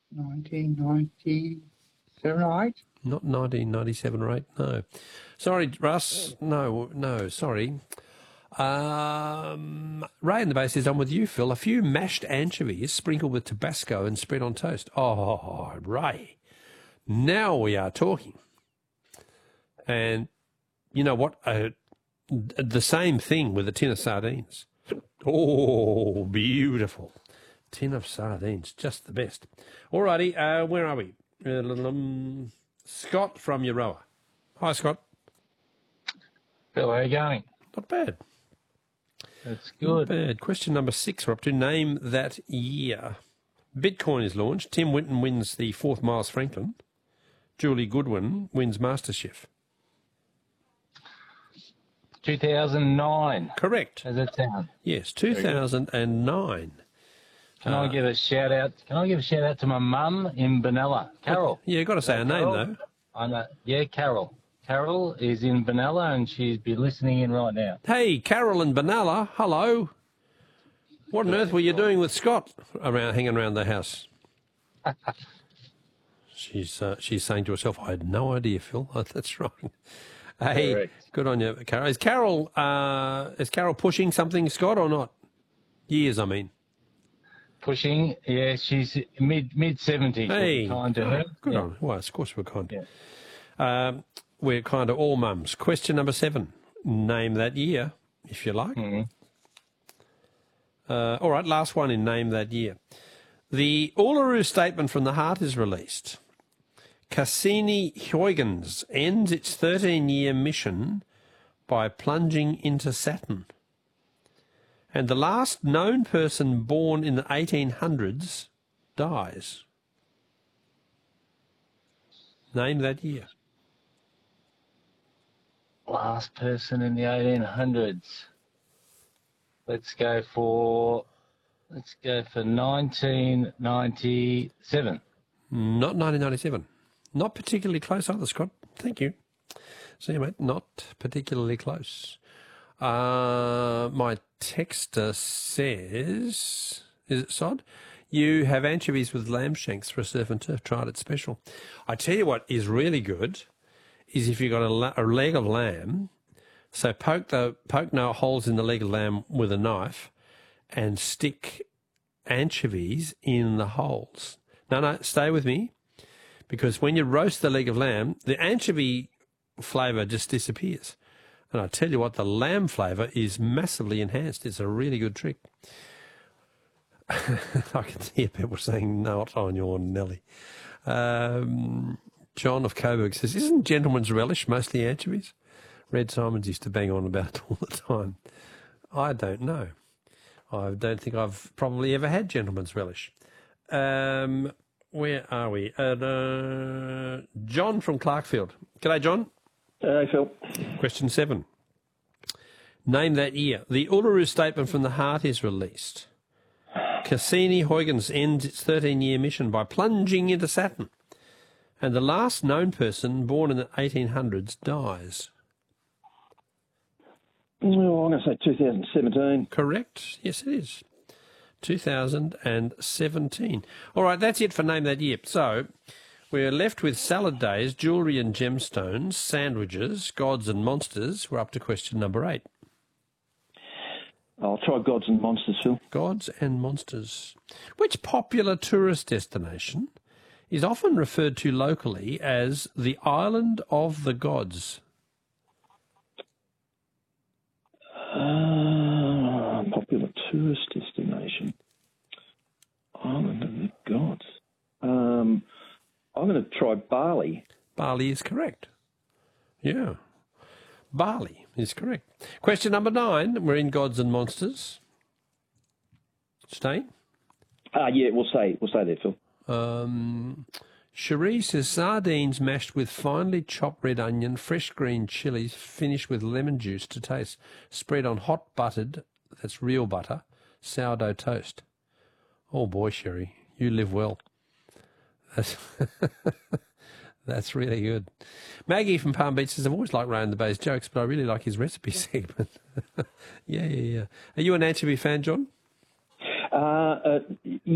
1997 or 8? Not 1997 or 8, no. Sorry, Russ. No, sorry. Ray in the base says, I'm with you, Phil. A few mashed anchovies sprinkled with Tabasco and spread on toast. Oh, Ray. Now we are talking. And you know what? The same thing with a tin of sardines. Oh, beautiful. Tin of sardines, just the best. All righty, where are we? Scott from Euroa. Hi, Scott. Phil, how are you going? Not bad. That's good. Not bad. Question number 6, we're up to name that year. Bitcoin is launched. Tim Winton wins the 4th Miles Franklin. Julie Goodwin wins MasterChef. 2009. Correct. How's that sound? Yes, 2009. Can I give a shout out? Can I give a shout out to my mum in Benalla, Carol? Yeah, you've got to say her name, though. I know. Yeah, Carol. Carol is in Benalla and she'd be listening in right now. Hey, Carol in Benalla, hello. What on earth were you doing with Scott hanging around the house? She's saying to herself, I had no idea, Phil. Oh, that's right. Hey, Correct. Good on you, Carol. Is Carol pushing something, Scott, or not? Years, I mean. Pushing, yeah, she's mid-70s. Hey, kind to her. good on her. Well, of course we're kind. Yeah. We're kind to all mums. Question number 7. Name that year, if you like. Mm-hmm. All right, last one in name that year. The Uluru Statement from the Heart is released. Cassini-Huygens ends its 13-year mission by plunging into Saturn. And the last known person born in the 1800s dies. Name that year. Last person in the 1800s. Let's go for 1997. Not 1997. Not particularly close either, Scott. Thank you. See you, mate. Not particularly close. My texter says, is it Sod? You have anchovies with lamb shanks for a surf and turf. Tried it special. I tell you what is really good is if you've got a leg of lamb, so poke no holes in the leg of lamb with a knife and stick anchovies in the holes. No, stay with me. Because when you roast the leg of lamb, the anchovy flavour just disappears. And I tell you what, the lamb flavour is massively enhanced. It's a really good trick. I can hear people saying, not on your Nelly. John of Coburg says, isn't gentleman's relish mostly anchovies? Red Simons used to bang on about it all the time. I don't know. I don't think I've probably ever had gentleman's relish. Where are we? John from Clarkfield. G'day, John. Hey, Phil. Question 7. Name that year. The Uluru Statement from the Heart is released. Cassini-Huygens ends its 13-year mission by plunging into Saturn. And the last known person born in the 1800s dies. Well, I'm going to say 2017. Correct. Yes, it is. 2017. All right, that's it for Name That Year. So we're left with salad days, jewellery and gemstones, sandwiches, gods and monsters. We're up to question number 8. I'll try Gods and Monsters, Phil. Gods and monsters. Which popular tourist destination is often referred to locally as the Island of the Gods? Popular tourist destination. Island of the Gods. I'm going to try Bali. Bali is correct. Yeah. Bali is correct. Question number 9. We're in Gods and Monsters. Stay. Yeah, we'll say that, Phil. Cherie says sardines mashed with finely chopped red onion, fresh green chilies, finished with lemon juice to taste, spread on hot buttered, that's real butter, sourdough toast. Oh boy, Cherie, you live well. That's really good. Maggie from Palm Beach says, I've always liked Ray and the Bay's jokes, but I really like his recipe segment. Yeah. Are you an anchovy fan, John?